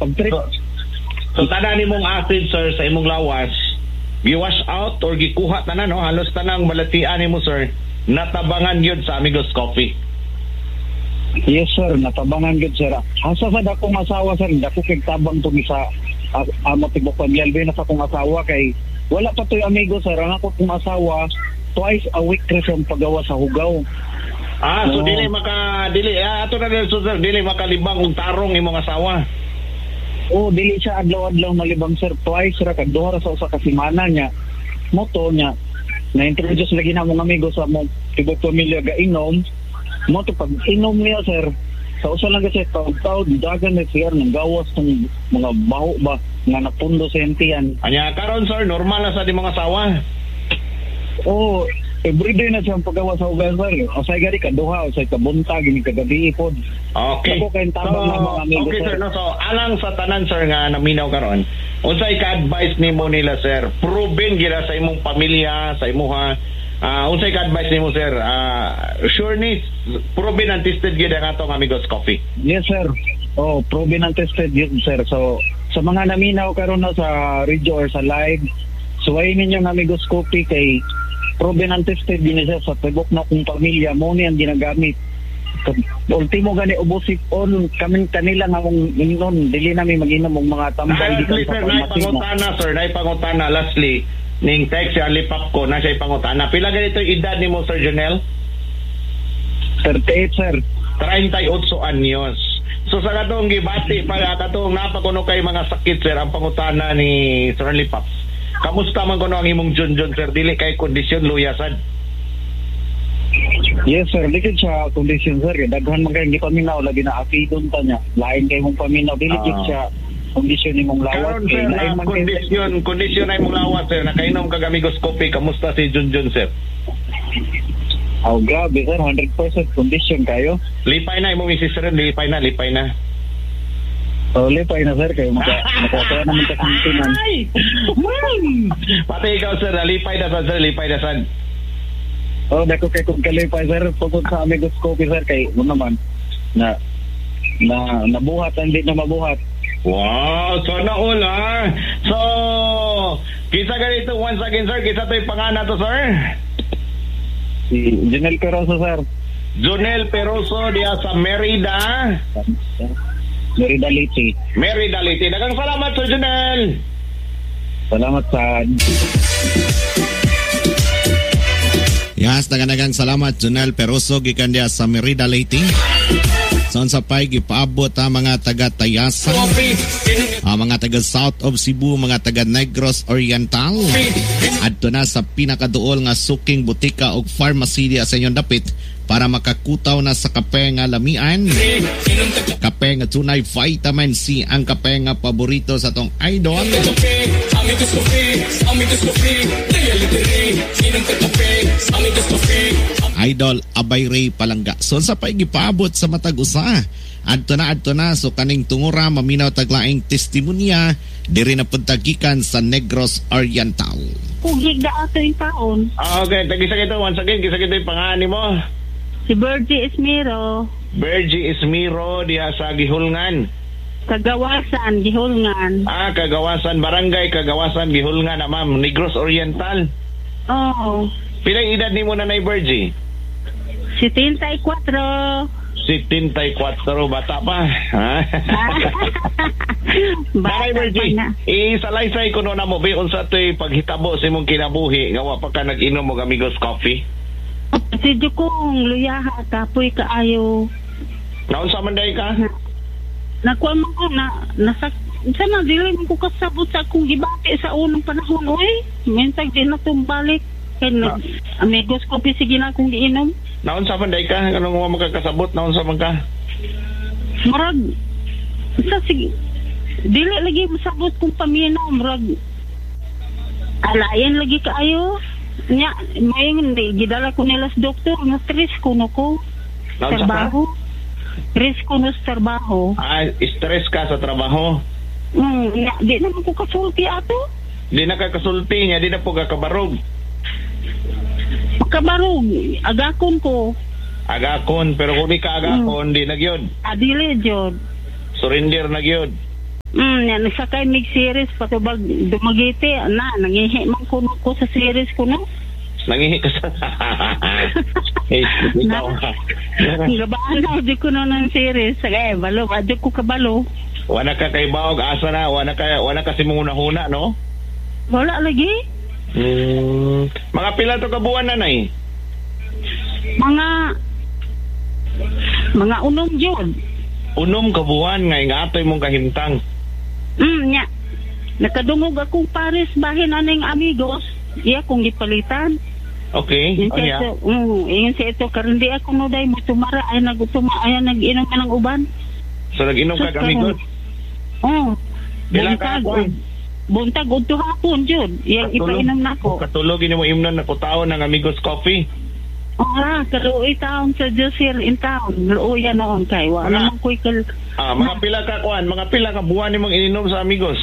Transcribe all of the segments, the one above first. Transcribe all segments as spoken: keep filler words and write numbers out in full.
pag-trip. So, so tanan nimong acid sir sa imong lawas, gi-wash out or gikuha tanan no, halos tanang balatian nimo sir, natabangan gyud sa Amigos Coffee. Yes sir, natabangan gud sir. Asa sa dakong asawa sir, dako kay tabang to sa uh, amo tibok pamilya na sa akong asawa kay wala pa toy amigo sir. Ang ako kong asawa twice a week rin siyang pagawa sa hugaw. Ah, so No. dili maka dili ah, ato na din so, sir, dili makalibang og tarong imong asawa. Oh, dili siya adlaw-adlaw malibang sir. Twice ra kag duha ra sa usa ka semana niya. Moto niya na-introduce lagi na mong amigo sa mong tibok pamilya ga inom. Mo to pag inom niya sir, sa usa lang kasi taw-taw dagan na siya ng gawas ng mga baho ba nga napundo sa entiyan. Anya karon sir, normal na sa di mga asawa. Oh, everyday na siyang paggawa sa ugan sir. O sa gari kaduha, o sa kabuntag ni kagabi ipod. Okay. Ako kay tabang na mga amigo okay sir, sir. no, so alang sa tanan sir nga naminaw karon. Unsay ka-advise nimo nila sir? Proven gira sa imong pamilya, sa imuha. Ah, uh, unsay ka-advise nimo sir? Ah, uh, sure ni proven and tested gid ang atong Amigos Coffee. Yes sir. Oh, proven and tested yun sir. So sa mga naminaw karon na sa radio or sa live, suway ninyo ng Amigos Coffee kay proven and tested din siya sa tibok na kung pamilya mo ni ang ginagamit. Ultimo gani ubosik on kaming kanila nga mong inon dili nami mag-inom og mga tambay Lastly, gikan sir, sa na pharmacy na. ipangutana, sir, na ipangutana, lastly, ning text si Alipap ko, na siya ipangutana. Pila ganito yung edad ni mo, Sir Jonel? thirty-eight sir. thirty-eight anyos. So sa katong gibati, para katong napakuno kay mga sakit, sir, ang pangutana ni Sir Alipap. Kamusta man kuno ang imong Junjun, sir? Dili kay kondisyon luyasan. Yes sir, dikit siya kondisyon sir. Kaya daghan man kayong gipaminaw lagi na akidon ta niya. Lain kay mong paminaw, dili gid Ah. siya kondisyon nimong lawas. Karon, sir, na kondisyon, kondisyon ay mong lawas, sir. Nakainom kag Amigos Coffee. Kamusta si Junjun, sir? Oh, grabe sir, one hundred percent kondisyon kayo. Lipay na, imong misis, sir. Lipay na, lipay na. So, lipay na sir, kayo makakaya naman sa kantinan. Ay! Pati ikaw, sir, lipay na sad, sir, lipay na sad. Oh, dako kay kung kalipay sir, tungkol sa Amigos Coffee sir, kay mo naman, na, na, nabuhat, hindi na mabuhat. Wow, sana all, ha? So, kisa ganito, once again, sir, kisa to yung pangana to, sir? Si Junel Peroso sir. Jonel Peroso, diya sa Merida. Merida Liti. Merida Liti. Dagang salamat, Sir Jonel. Salamat sa... Yes, nagang salamat Jonel Peroso gikan diya sa Merida Leyte. Son sa pay gipaabot ang mga taga Tayasan, ang mga taga South of Cebu, mga taga Negros Oriental. Adto na sa pinakaduol nga suking butika og pharmacy diya sa inyong dapit para makakutaw na sa kape nga lamian. Kape nga tunay vitamin C, ang kape nga paborito sa tong idol. Idol Abay Ray Palangga. So sa paigipaabot sa matag usa. Adto na adto na so kaning tungura maminaw taglaing testimonya diri na puntagikan sa Negros Oriental. Pugig da ato yung taon. Ah, okay, tagisa kito once again, kisa kito yung pangani mo. Si Bergie Esmero. Bergie Esmero diya sa Gihulngan. Kagawasan, Gihulngan. Ah, Kagawasan, Barangay Kagawasan, Gihulngan na ma'am, Negros Oriental. Oo. Pilang edad ni mo na na Bergie? seventy-four. seventy-four, bata pa. Ha? Bakay Bergie, isalaysay ko na mo, biyon sa ito'y paghitabo sa imong kinabuhi, nga wa pa ka nag-inom mo Amigos Coffee. Si Jukong, luyaha, kapoy kaayo. Naunsa man day ka? Nakuha mo ko na, nasak, sana dili mo ko kasabot sa akong gibati sa unang panahon, oy. Mintag din na tumbalik. Kaya nag, Amigos Coffee, sige na akong giinom. Naunsa man day ka? Anong mo magkakasabot? Naunsa man ka? Murag, sa sige, dili lagi masabot kong paminaw, murag, alayan lagi kaayo. Nya, mayon di gidala ko nila sa doktor, nga stress ko no ko. Naunsa ka? Trabaho. Stress ko no sa trabaho. Ah, stress ka sa trabaho? Hmm, nya, di naman ko kasulti ato. Di na ka kasulti niya, di na po ka kabarog. Kabarog, agakon ko. Agakon, pero kung di ka agakon, di na gyud. Adili, Jod. Surrender na gyud. Mm, yan, sakay mig series patubag dumagiti na nangihi man kuno ko sa series kuno. Nangihi ka sa... Eh, ikaw ha. Gabaan na di ko no ng series. Sagay, balo, adyo ko kabalo. Wala ka kay Baog, asa na, wala ka, wala ka si muna-huna, no? Wala lagi. Hmm, mga pila to kabuan na, nay? Mga, mga unom yun. Unom kabuan, nga ingatoy mong kahimtang. Hmm, nya. Nakadungog akong Paris bahin aning amigos. Iya kong gipalitan. Okay, Yung oh yeah. ito, um, yung sa ito, karindi ako no day mo tumara, ay nagutuma, ay nag-inom ka ng uban. So, nag-inom ka amigos? Oo. Kailan ka ako? Buntag, udto hapon, Jud. Yang ipainom na ko. Katulogin mo imnon na kutaon ng amigos coffee. Oo ah, kaluoy taon sa Diyos here in town. Luoy yan noon kay. Wala naman ko'y kal... Ah, mga pila ka kuan, mga pila ka buwan ni mong ininom sa amigos?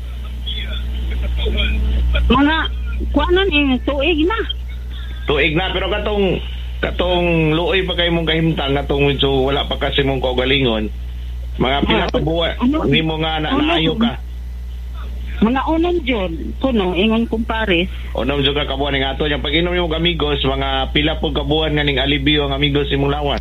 Mga, kuanan eh, tuig na. Tuig na, pero katong katong luoy pa kay mong kahimtang, katong medyo wala pa kasi mong kaugalingon, mga pila ka buwan, hindi mo nga na, naayo ka. Mga unang Jud, kuno, ingon kong Paris. Unom juga kabuan ng ato, yung pag-inom yung amigos, mga pila po kabuan nga ning alibyo ang amigos imong lawas.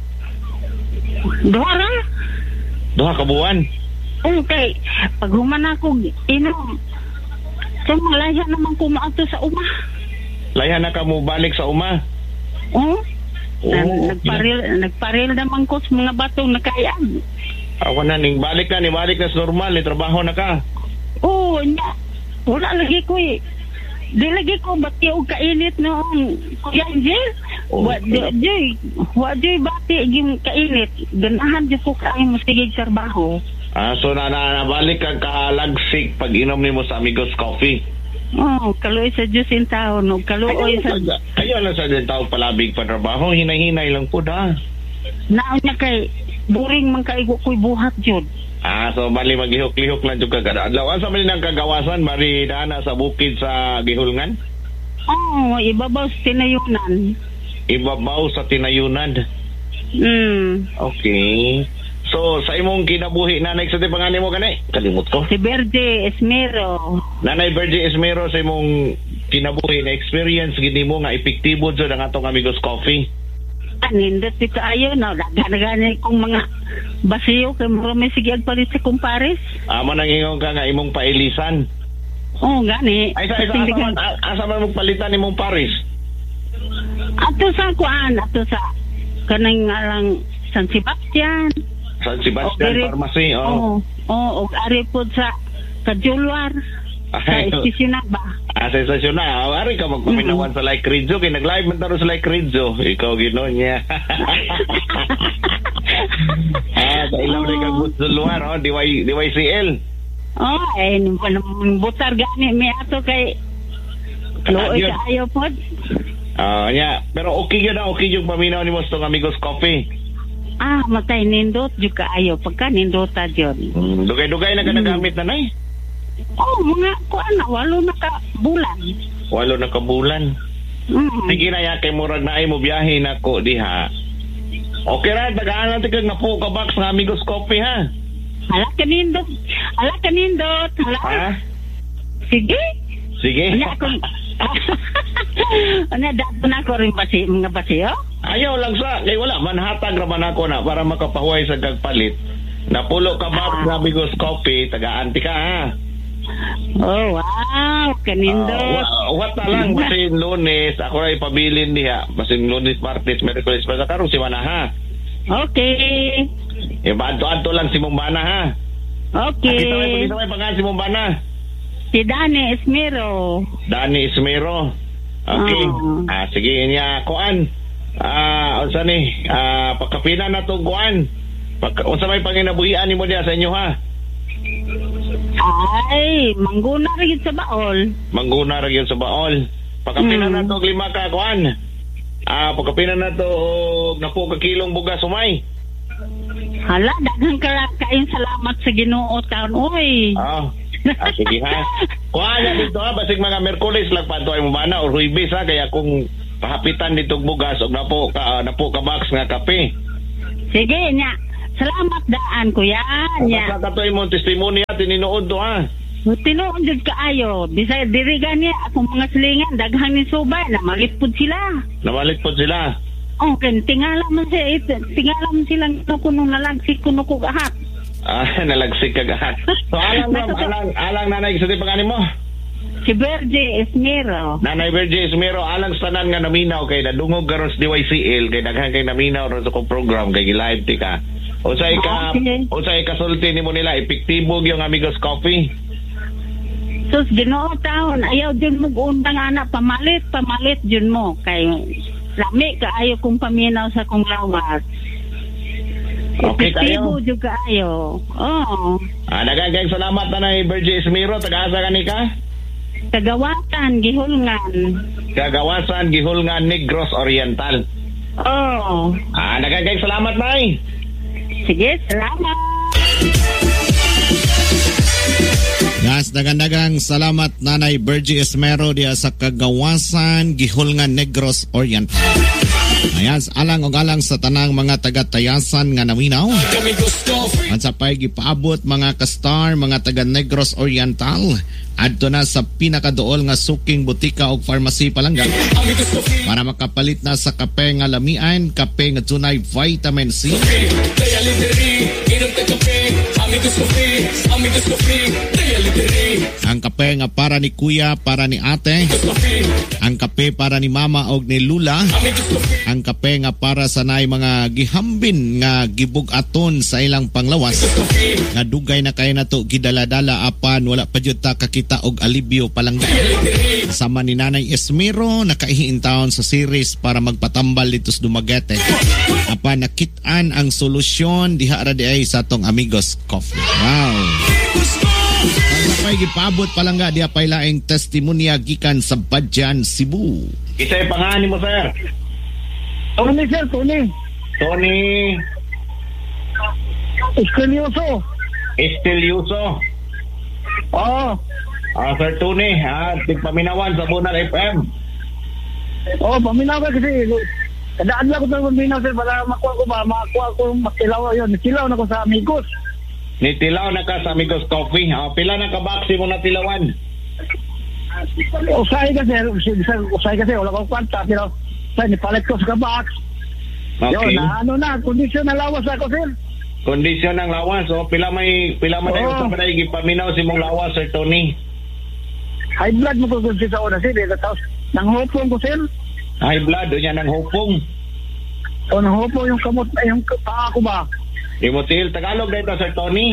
Duha ra? Duha kabuan? Okay, pag human ako, inom, sa malaya naman kumaato sa uma. Laya na ka mo balik sa uma? Oo. Oo, Na- nagparil, nagparil naman ko sa mga batong nakayaan. Ako na, ning balik na, ni balik na sa normal, ni trabaho na ka. Oo, nya. Wala lagi ko eh. Di lagi ko bati o kainit noong Kuya Angel. Oh, Wa di di wa di bati gim kainit. Ganahan di ko kay mo sige trabaho. Ah, so na, na nabalik ka kalagsik pag inom nimo sa amigos coffee. Oh, kaluoy sa Diyos in taon, no? Kaluoy sa Kayo lang sa din tao palabig pa trabaho, hinay-hinay lang po da. naon niya kay boring man kay ko'y buhat jud. Ah, so bali maghihok-lihok lang jud ka kada adlaw. Asa man nang kagawasan mari dana sa bukid sa Gihulngan? Oh, ibabaw sa tinayunan. Ibabaw sa tinayunan. Hmm. Okay. So sa imong kinabuhi nanay sa pangalan mo gani? Kalimot ko. Si Verde Esmero. Nanay Virgie Esmero sa imong kinabuhi na experience gini mo nga epektibo jud ang atong amigos coffee. Anindot di kaayo na dagan-dagan kong mga basiyo kay mo may sige agpalit sa kumpares. Amo nang ingon ka nga imong pailisan. Oh, gani. Ay sa isa asa man asa man magpalitan imong Paris. Ato sa kuan, ato sa kanang alang San Sebastian. San Sebastian O, Pharmacy. Oh. Oo. Oh, og ari pod sa Kajulwar. Sa Ay, istisyon ba? Ah, sensasyon na. Ari ka magpaminawan sa Like Rizzo. Kaya nag-live man taro sa Like Rizzo. Ikaw gino'n niya. Ah, sa ilaw na ikaw gusto luar. Oh, D Y C L. Oh, eh, butar gani may ato kay Looy Yun. sa ayo pod. Ah, niya. Pero okay yun na. Okay yung paminaw ni Mostong Amigos Coffee. Ah, matay nindot juga ayo pagka nindota jud. Hmm, dugay-dugay na ka nagamit na nay. Oh, mga kuan na walo na ka bulan. Walo na kabulan. Mm. Sige na ya kay murag na ay mo biyahe na ko diha. Okay ra, tagaan natin kag napo ka box ng Amigos Coffee ha. Hala ka nindot. Hala ka nindot. Hala. Ha? Sige. Sige. Ano ako? Ano, dato na ako rin basi, mga basiyo? Ayaw lang sa, kay wala, manhatag raman ako na para makapahuay sa gagpalit. Napulo ka ba sa Amigos Coffee, taga-anti ka ha. Oh, wow, kanindot. Uh, what na lang, basin Lunes, ako na ipabilin niya. Basin Lunes, Martes, Merkulis, basta karon si Mana ha. Okay. E, adto-adto lang si Mumbana ha. Okay. Kita may, kita may pangalan si Mumbana. Si Dani Esmero. Dani Esmero. Okay. Oh. Ah, sige niya, kuan. Ah, unsa ni? Ah, pagkapina na to kuan. Pagka unsa may panginabuhian nimo diha sa inyo ha? Ay, mangguna rin sa baol. Mangguna ra gyud sa baol. Pagkapina Mm. na to og lima ka kuan. Ah, pagkapina na to og napo ka kilong bugas sumay. Hala, daghang ka kain salamat sa Ginoo taon oy. Ah. Ah, sige ha. Kuha niya dito ha, basig mga Merkulis lang pa ito ay mabana o Ruibis ha, kaya kung pahapitan dito bugas o napo ka, uh, napo ka box nga kape. Sige nya. salamat daan ko yan. Ya. Basta katoy mo testimonya tininuod to ha. Tinuod jud kaayo. Bisaya diri gani akong mga silingan daghang ni subay na malipod sila. Namalit po sila. Oh, kan tingala man siya ito. Tingala man silang kuno nalagsik kuno ko gahat. Ah, nalagsik ka gahat. So alang ma'am, alang alang nanay sa pangalan mo. Si Berge Esmero. Nanay Berge Esmero, alang sanan nga naminaw kay nadungog karon sa D Y C L kay daghan kay naminaw ron sa kong program kay live ti ka. Usay ka, Okay. usay ka sulti nimo nila epektibo yung Amigos Coffee. Sus Ginoo taon ayaw jud mo undang anak pamalit pamalit jud mo kay lami kaayo kung paminaw sa kong lawas. Okay kayo. Epektibo jud kaayo. Oh. Ah, daghan kay salamat nanay Berge Esmero, taga-asa ka ni ka? Kagawatan gihulngan. Kagawasan Gihulngan Negros Oriental. Oh. Ah, daghan kay salamat nay. Sige, salamat. Yes, dagan-dagang salamat Nanay Bergie Esmero diya sa Kagawasan, Gihulngan Negros Oriental. Ayan, alang og alang sa tanang mga taga-tayasan nga naminaw. At sa pay gipaabot mga ka-star, mga taga Negros Oriental, adto na sa pinakaduol nga suking butika og pharmacy palangga para makapalit na sa kape nga lamian, kape nga tunay vitamin C. Ang kape nga para ni kuya, para ni ate. Ang kape para ni mama og ni lula. Ang kape nga para sa nay mga gihambin nga gibug-aton sa ilang panglawas. Nga dugay na kay nato gidaladala apan wala pa jud ta kakita og alibyo palangga. Sama ni Nanay Esmero nakaihintaon sa series para magpatambal dito sa Dumaguete. Apan nakit-an ang solusyon diha ra di ay sa atong Amigos Coffee. Wow. Pagpapay gipabot palangga diha pay laing testimonya gikan sa Badyan, Cebu. Isa'y pangalan mo, sir? Tony, sir, Tony. Tony Estelioso. Estelioso. Oo. Ah, Sir Tony, ha, tigpaminawan sa Bunar F M. Oo, paminaw ka kasi. Kadaan lang ko sa paminaw, sir, para makuha ko ba, makuha ko makilaw yun. Kilaw na ko sa Amigos. Nitilaw na ka sa Amigos Coffee. Ah, pila na kabaksi mo na tilawan? Usay ka, sir. Sir, usay ka, sir. Wala kong kwanta, pero sir, nipalit ko sa kabox. Okay. Yun, na ano na, kondisyon na lawas ako, sir. Kondisyon ng lawas. O, pila may, pila man Oo. na yung sa gipaminaw si mong lawas, Sir Tony. High blood mo ko kung sa una, sir. Tapos, nanghopong ko, sir. High blood, doon yan ang hupong. O, nanghopong yung kamot, yung paa ko ba? Imutil, Tagalog na ito, Sir Tony.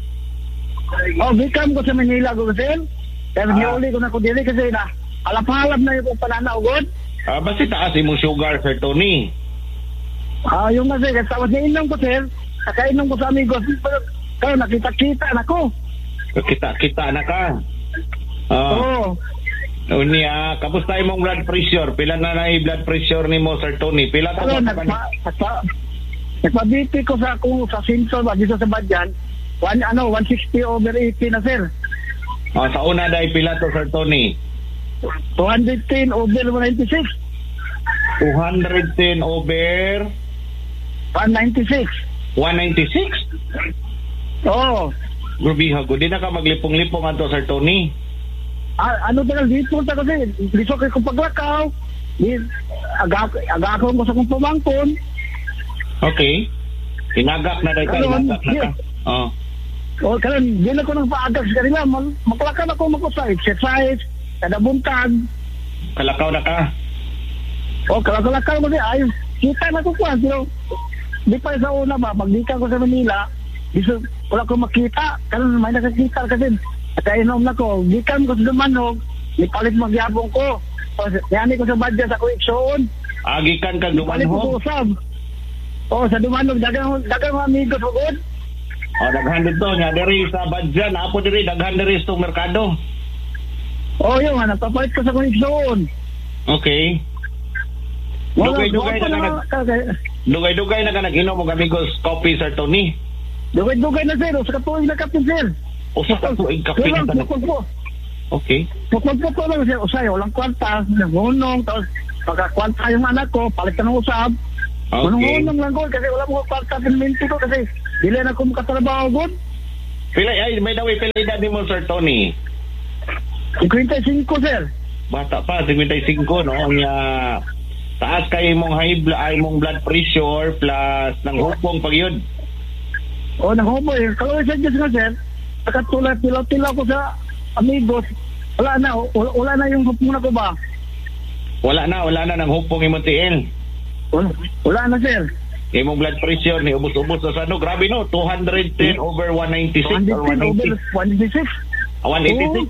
O, bikam ko sa Manila ko, sir. Pero Ah. hiuli ko na ko dili kasi na alap-halap na yung pananaw ko. Ah, basta taas imong sugar, Sir Tony. Ah, yung kasi, tapos niinom ko, sir. Nakainom ko sa Amigos. Pero, pero nakita-kita na ko. Kita-kita na ka. Ah. Oo. Unya, kamusta imong blood pressure? Pila na na blood pressure nimo, Sir Tony? Pila ta Pero, ba? nagpa, nagpa, nagpa-B P ko sa kung sa Simpson ba dito sa Badyan. One, ano, one sixty over eighty na, sir. Ah, sa una dai pila to, Sir Tony? two ten over one ninety-six. two ten over one ninety-six. one ninety-six? Oo. Grabe ha, di na ka maglipong-lipong ato, Sir Tony. Ah, ano tagal dito ta kasi liso kay kong paglakaw. Di agak agakon ko sa kong pamangkon. Okay. Inagak na dai ka, Ano, inagak na ka. yeah. Oh. O karon di na ko nang paagak sa kanila. Mal- Maklakan ako makusay, exercise, kada buntag. Kalakaw na ka. O kalakaw mo di ay kita na ko kwan pero di pa sa una ba pagdika ko sa Manila, di so, wala ko makita. Karon may nakakita kasi nakainom na ko. Gikan ko sa Dumanog, ipalit magyabong ko. O, yani ko sa Badyan sa Kuiksoon. Agikan ka Ipalit ko sa dumanhog. usab. O, sa Dumanog, dagang, dagang mga amigos ko good. Oh, daghan dito nya diri sa Badyan, apo diri daghan diri sa merkado. O, yun, napapalit ko sa Kuiksoon. Okay. Dugay-dugay na ka nag Dugay-dugay na ka nag-inom og Amigos Coffee, Sir Tony. Dugay-dugay na sir, o, sa katuig na kapin sir. Usa ka tuig kape na tanan. Pukul po. Okay. Pukul po po lang sir, usay, walang kwanta, nangunong, tapos pagkakwanta yung anak ko, palit ka ng usab. Okay. Nangunong lang ko, kasi wala mo kwanta, pinminti ko kasi Dili na ko makatrabaho gud. Pila ay may daw pila edad nimo Sir Tony? fifty-five, sir. Bata pa, fifty-five, no? Nya taas kay imong high blood, ay imong blood pressure plus nang hupong pagyud. O nang hupo eh. Kalau sa Diyos nga, sir, nakatulad tilaw-tilaw ko sa amigos. Wala na, wala, wala na yung hupong na ko ba? Wala na, wala na nang hupong imong tiil. Wala, wala na, sir. Imong blood pressure ni ubos-ubos sa ano, grabe no, two ten over one ninety-six or one eighty. one ninety-six. one eighty-six.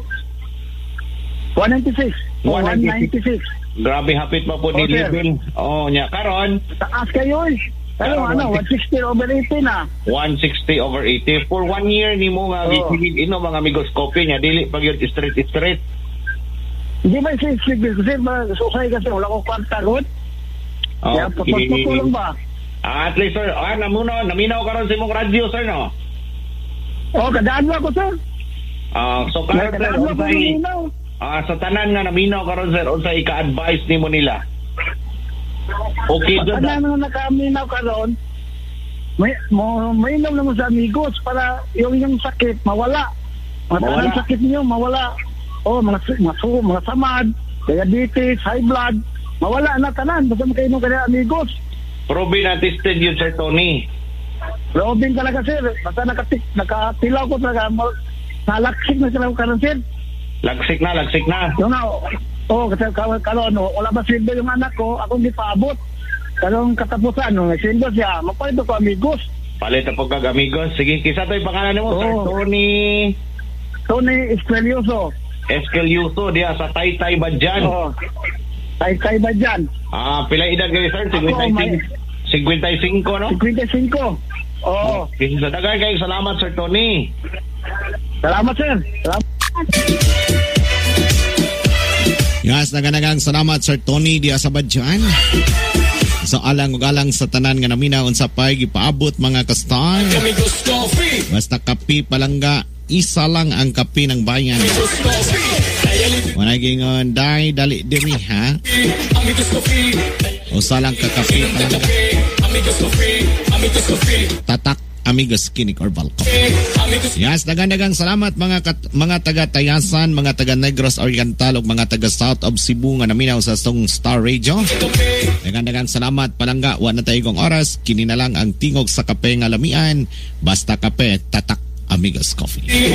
one ninety-six. one ninety-six. Grabe hapit pa po ni level. Oh, nya karon taas kayo eh. Ano, ano, one sixty over eighty na. one sixty over eighty. For one year ni mo nga oh. gisigid ino mga amigoscopy niya, dili pag yun straight straight. Hindi ba si Sigil kasi susay kasi wala ko kwarta gud. Oh, kaya papatulong ba? Ah, at least sir, ah, namuno, naminaw karon sa imong radyo sir no? Oh, kadaan ko sir. Ah, so karon sir, unsay ah sa tanan nga naminaw karon sir, unsay ka-advise nimo nila? Okay, doon. Ano na nakaminaw ka doon, may, mo, mainom naman sa amigos para yung yung sakit mawala. Mga sakit niyo mawala. Oh, mga, mga, mga, mga samad, diabetes, high blood, mawala na tanan. Basta makainom ka na amigos. Proven na tested yun, Sir Tony. Proven talaga, sir. Basta nakatik, nakatilaw ko talaga. Nalaksik na sila ko karon, sir. Lagsik na, lagsik na. Yung nga, oh, kasi karon, wala ba sildo yung anak ko, akong gipaabot. Karong katapusan, nung sildo siya, magpalito ko amigos. Palit po kag amigos. Sige, kisa to yung pangalan mo, oh. Sir Tony... Tony Escalioso. Escalioso, diya sa Taytay Badyan. Oo. Oh. Taytay Badyan. Ah, pila edad kayo, sir? fifty-five, no? fifty-five. Oo. Kasi sa dagan kayo, salamat, Sir Tony. Salamat, sir. Salamat. Yes, naganagang salamat Sir Tony diya sa Badyan. So alang ug alang sa tanan nga naminaw unsa pay gipaabot mga kastar. Basta kape palangga, isa lang ang kape ng bayan. Wala gingon dai dali diri ha. Usa lang ka kape palangga. Tatak Amigos Kinik or Balcom. Yes, dagan-dagang salamat mga kat- mga taga-Tayasan, mga taga-Negros Oriental ug mga taga-South of Cebu nga naminaw sa Song Star Radio. Dagan-dagang salamat palangga, wa na tayo kong oras, kini na lang ang tingog sa kape nga lamian, basta kape, tatak Amigos Coffee.